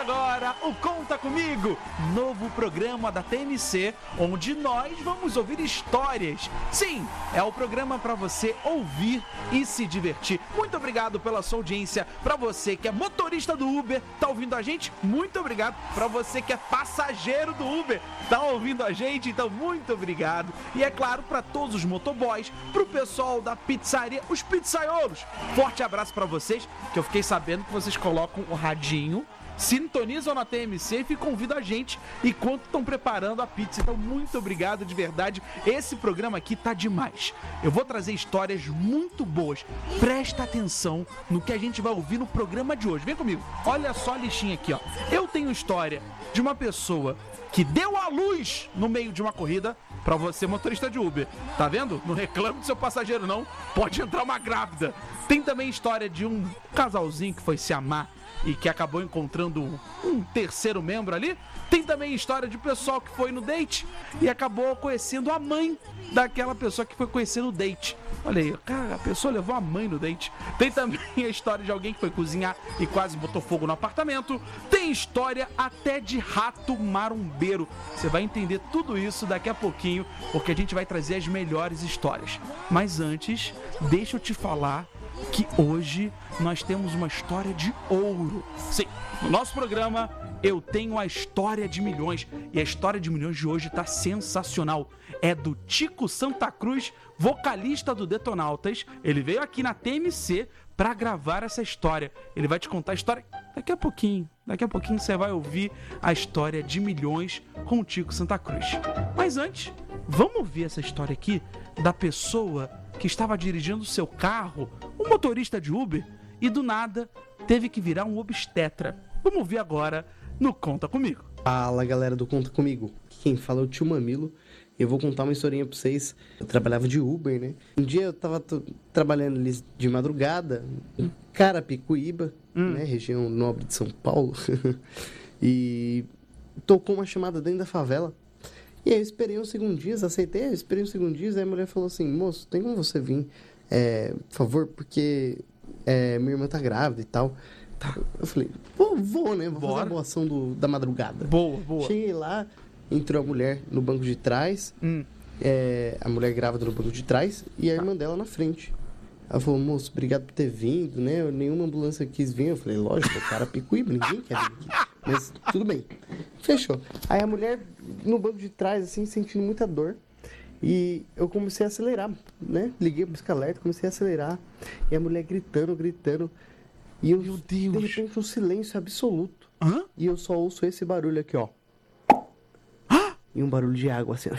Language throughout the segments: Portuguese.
agora o Conta Comigo, novo programa da TMC, onde nós vamos ouvir histórias. Sim, é o programa para você ouvir e se divertir. Muito obrigado pela sua audiência. Para você que é motorista do Uber, tá ouvindo a gente? Muito obrigado. Para você que é passageiro do Uber, tá ouvindo a gente? Então, muito obrigado. E é claro, para todos os motoboys, pro pessoal da pizzaria, os pizzaiolos. Forte abraço para vocês, que eu fiquei sabendo que vocês colocam o radinho, sintonizam na TMC e convidam a gente enquanto estão preparando a pizza. Então, muito obrigado de verdade. Esse programa aqui tá demais. Eu vou trazer histórias muito boas. Presta atenção no que a gente vai ouvir no programa de hoje. Vem comigo. Olha só a listinha aqui, ó. Eu tenho história de uma pessoa que deu à luz no meio de uma corrida. Pra você, motorista de Uber, tá vendo? Não reclame do seu passageiro, não. Pode entrar uma grávida. Tem também história de um casalzinho que foi se amar e que acabou encontrando um terceiro membro ali. Tem também história de pessoal que foi no date e acabou conhecendo a mãe daquela pessoa que foi conhecer no date. Olha aí, cara, a pessoa levou a mãe no date. Tem também a história de alguém que foi cozinhar e quase botou fogo no apartamento. Tem história até de rato marombeiro. Você vai entender tudo isso daqui a pouquinho, porque a gente vai trazer as melhores histórias. Mas antes, deixa eu te falar que hoje nós temos uma história de ouro. Sim, no nosso programa eu tenho a história de milhões. E a história de milhões de hoje tá sensacional. É do Tico Santa Cruz, vocalista do Detonautas. Ele veio aqui na TMC pra gravar essa história. Ele vai te contar a história daqui a pouquinho. Daqui a pouquinho você vai ouvir a história de milhões com o Tico Santa Cruz. Mas antes, vamos ouvir essa história aqui da pessoa que estava dirigindo o seu carro, um motorista de Uber, e do nada teve que virar um obstetra. Vamos ouvir agora no Conta Comigo. Fala, galera do Conta Comigo. Quem fala é o Tio Mamilo. Eu vou contar uma historinha pra vocês. Eu trabalhava de Uber, né? Um dia eu tava trabalhando ali de madrugada em Carapicuíba, né? Região nobre de São Paulo. E tocou uma chamada dentro da favela. E aí eu esperei uns segundinhos, aceitei, esperei uns segundinhos. Aí a mulher falou assim: moço, tem como você vir, por favor, porque minha irmã tá grávida e tal. Eu falei, vou, né? Vou fazer a boa ação da madrugada. Boa. Cheguei lá, entrou a mulher no banco de trás, a mulher grávida no banco de trás e a irmã dela na frente. Ela falou, moço, obrigado por ter vindo, né? Nenhuma ambulância quis vir. Eu falei, lógico, o cara Picuíba, ninguém quer vir aqui. Mas tudo bem. Fechou. Aí a mulher no banco de trás, assim, sentindo muita dor. E eu comecei a acelerar, né? Liguei pro pisca-alerta, comecei a acelerar. E a mulher gritando. E eu, meu Deus, de repente, um silêncio absoluto. Hã? E eu só ouço esse barulho aqui, ó. E um barulho de água, assim, ó.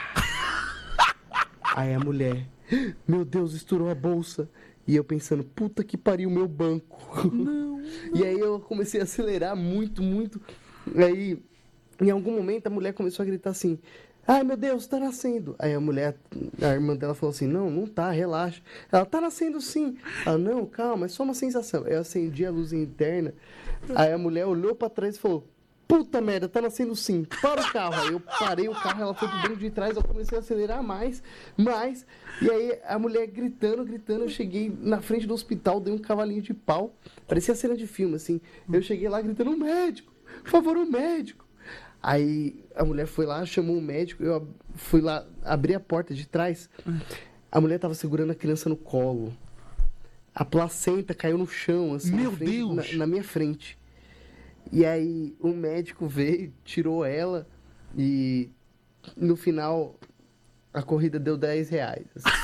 Aí a mulher, meu Deus, estourou a bolsa. E eu pensando, puta que pariu, meu banco. Não. E aí eu comecei a acelerar muito. Aí, em algum momento, a mulher começou a gritar assim, ai, meu Deus, tá nascendo. Aí a irmã dela falou assim, não tá, relaxa. Ela, tá nascendo sim. Ela, não, calma, é só uma sensação. Eu acendi a luz interna. Aí a mulher olhou pra trás e falou, puta merda, tá nascendo sim, para o carro. Aí eu parei o carro, ela foi pro banco de trás, eu comecei a acelerar mais. E aí a mulher gritando, eu cheguei na frente do hospital, dei um cavalinho de pau. Parecia cena de filme, assim. Eu cheguei lá gritando, um médico, por favor, um médico. Aí a mulher foi lá, chamou um médico, eu fui lá, abri a porta de trás. A mulher tava segurando a criança no colo. A placenta caiu no chão, assim, meu Deus, na minha frente. E aí o médico veio, tirou ela e no final a corrida deu R$10. Assim.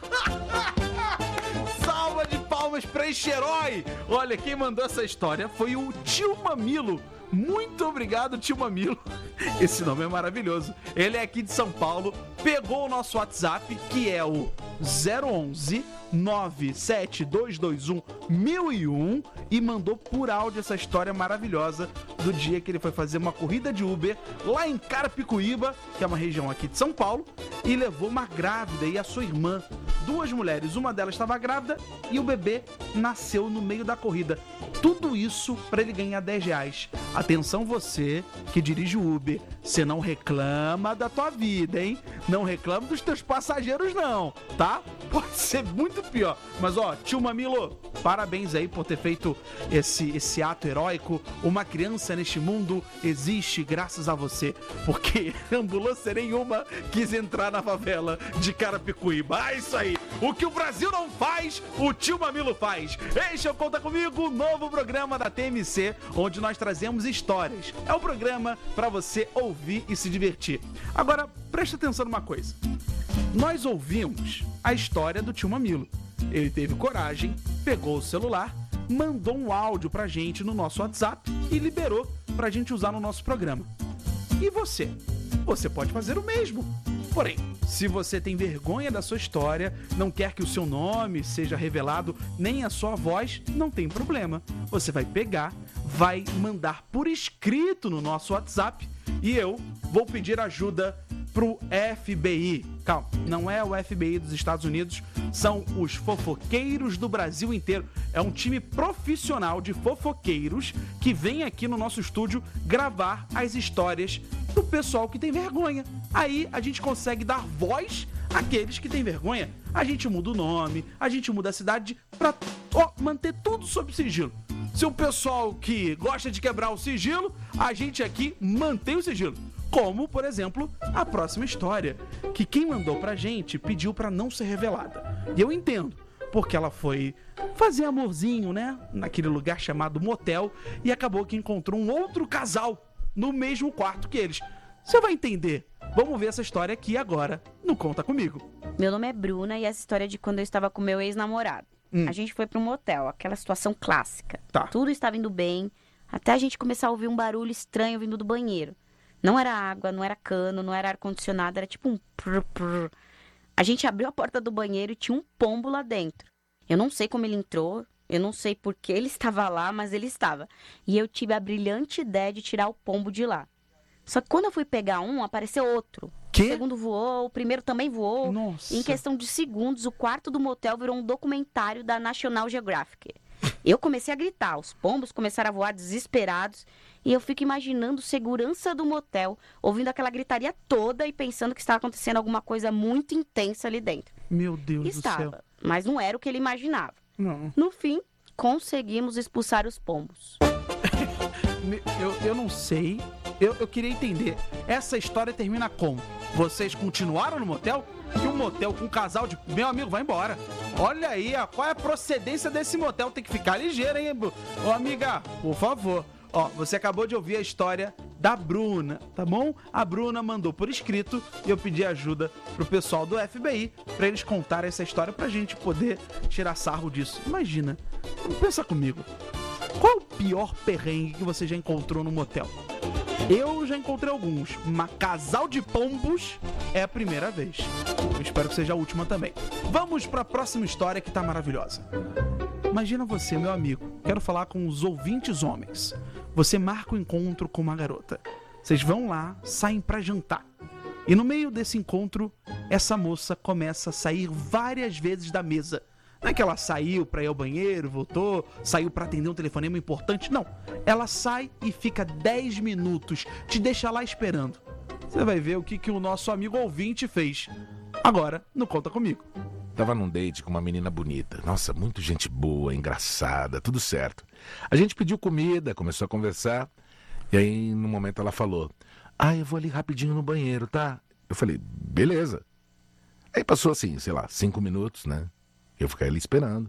Salva de palmas pra este herói! Olha, quem mandou essa história foi o Tio Mamilo. Muito obrigado, Tio Mamilo. Esse nome é maravilhoso. Ele é aqui de São Paulo, pegou o nosso WhatsApp, que é o 011 97221 1001 e mandou por áudio essa história maravilhosa do dia que ele foi fazer uma corrida de Uber lá em Carapicuíba, que é uma região aqui de São Paulo, e levou uma grávida e a sua irmã 2 mulheres, uma delas estava grávida e o bebê nasceu no meio da corrida. Tudo isso para ele ganhar R$10. Atenção você que dirige o Uber, você não reclama da tua vida, hein? Não reclama dos teus passageiros não, tá? Pode ser muito pior. Mas ó, tio Mamilo, parabéns aí por ter feito esse ato heróico. Uma criança neste mundo existe graças a você, porque ambulância nenhuma quis entrar na favela de Carapicuíba. É isso aí. O que o Brasil não faz, o tio Mamilo faz. Este é o Conta Comigo, novo programa da TMC, onde nós trazemos histórias. É um programa para você ouvir e se divertir. Agora, presta atenção numa coisa. Nós ouvimos a história do tio Mamilo. Ele teve coragem, pegou o celular, mandou um áudio pra gente no nosso WhatsApp e liberou pra gente usar no nosso programa. E você? Você pode fazer o mesmo. Porém, se você tem vergonha da sua história, não quer que o seu nome seja revelado, nem a sua voz, não tem problema. Você vai pegar, vai mandar por escrito no nosso WhatsApp e eu vou pedir ajuda pro FBI. Calma, não é o FBI dos Estados Unidos, são os fofoqueiros do Brasil inteiro. É um time profissional de fofoqueiros que vem aqui no nosso estúdio gravar as histórias do pessoal que tem vergonha. Aí a gente consegue dar voz àqueles que têm vergonha. A gente muda o nome, a gente muda a cidade pra manter tudo sob sigilo. Se o pessoal que gosta de quebrar o sigilo, a gente aqui mantém o sigilo. Como, por exemplo, a próxima história, que quem mandou pra gente pediu pra não ser revelada. E eu entendo, porque ela foi fazer amorzinho, né? Naquele lugar chamado motel e acabou que encontrou um outro casal no mesmo quarto que eles. Você vai entender. Vamos ver essa história aqui agora no Conta Comigo. Meu nome é Bruna e essa história é de quando eu estava com meu ex-namorado. A gente foi para um motel, aquela situação clássica. Tá. Tudo estava indo bem, até a gente começar a ouvir um barulho estranho vindo do banheiro. Não era água, não era cano, não era ar-condicionado, era tipo um prr, prr. A gente abriu a porta do banheiro e tinha um pombo lá dentro. Eu não sei como ele entrou, eu não sei por que ele estava lá, mas ele estava. E eu tive a brilhante ideia de tirar o pombo de lá. Só que quando eu fui pegar um, apareceu outro. Quê? O segundo voou, o primeiro também voou. Nossa. Em questão de segundos, o quarto do motel virou um documentário da National Geographic. Eu comecei a gritar, os pombos começaram a voar desesperados e eu fico imaginando segurança do motel, ouvindo aquela gritaria toda e pensando que estava acontecendo alguma coisa muito intensa ali dentro. Meu Deus do céu. Estava, mas não era o que ele imaginava. Não. No fim, conseguimos expulsar os pombos. Eu não sei. Eu queria entender. Essa história termina como? Vocês continuaram no motel? E um motel com um casal de... Meu amigo, vai embora. Olha aí, ó, qual é a procedência desse motel? Tem que ficar ligeiro, hein? Ô, amiga, por favor. Ó, você acabou de ouvir a história da Bruna, tá bom? A Bruna mandou por escrito e eu pedi ajuda pro pessoal do FBI pra eles contarem essa história pra gente poder tirar sarro disso. Imagina, pensa comigo. Qual é o pior perrengue que você já encontrou no motel? Eu já encontrei alguns, mas casal de pombos é a primeira vez. Eu espero que seja a última também. Vamos para a próxima história que tá maravilhosa. Imagina você, meu amigo, quero falar com os ouvintes homens. Você marca o encontro com uma garota. Vocês vão lá, saem para jantar. E no meio desse encontro, essa moça começa a sair várias vezes da mesa. Não é que ela saiu pra ir ao banheiro, voltou, saiu pra atender um telefonema importante. Não, ela sai e fica 10 minutos, te deixa lá esperando. Você vai ver o que o nosso amigo ouvinte fez. Agora, no Conta Comigo. Tava num date com uma menina bonita. Nossa, muito gente boa, engraçada, tudo certo. A gente pediu comida, começou a conversar. E aí, no momento, ela falou: eu vou ali rapidinho no banheiro, tá? Eu falei, beleza. Aí passou assim, sei lá, 5 minutos, né? Eu fiquei ali esperando.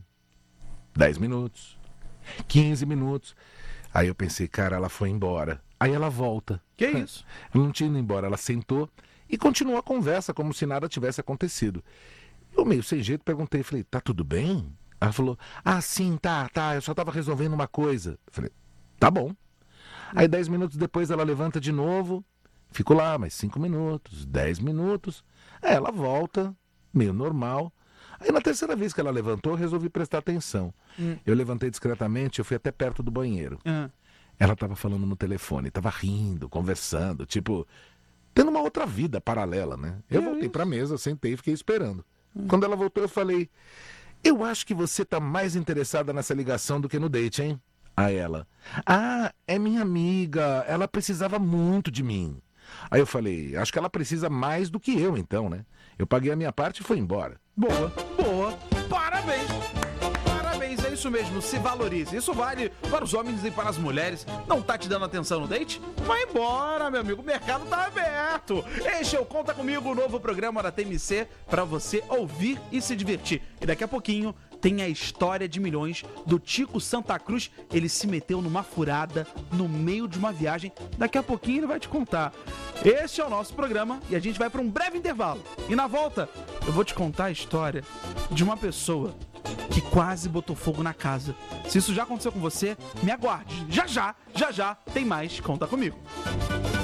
10 minutos. 15 minutos. Aí eu pensei, cara, ela foi embora. Aí ela volta. Que isso? Ela não tinha ido embora, ela sentou e continuou a conversa como se nada tivesse acontecido. Eu meio sem jeito perguntei, falei, tá tudo bem? Ela falou, sim, tá, eu só tava resolvendo uma coisa. Eu falei, tá bom. Aí 10 minutos depois ela levanta de novo, fico lá mais 5 minutos, 10 minutos. Aí ela volta, meio normal. Aí na terceira vez que ela levantou, eu resolvi prestar atenção. Eu levantei discretamente, eu fui até perto do banheiro. Ela estava falando no telefone, estava rindo, conversando, tipo, tendo uma outra vida paralela, né? Eu voltei para a mesa, sentei e fiquei esperando. Quando ela voltou, eu falei, eu acho que você tá mais interessada nessa ligação do que no date, hein? Aí ela, é minha amiga, ela precisava muito de mim. Aí eu falei, acho que ela precisa mais do que eu então, né? Eu paguei a minha parte e fui embora. Boa, boa. Parabéns. Parabéns, é isso mesmo, se valorize. Isso vale para os homens e para as mulheres. Não tá te dando atenção no date? Vai embora, meu amigo, o mercado tá aberto. Este é o Conta Comigo, o novo programa da TMC para você ouvir e se divertir. E daqui a pouquinho tem a história de milhões do Tico Santa Cruz. Ele se meteu numa furada no meio de uma viagem. Daqui a pouquinho ele vai te contar. Este é o nosso programa e a gente vai para um breve intervalo. E na volta, eu vou te contar a história de uma pessoa que quase botou fogo na casa. Se isso já aconteceu com você, me aguarde. Já já tem mais Conta Comigo.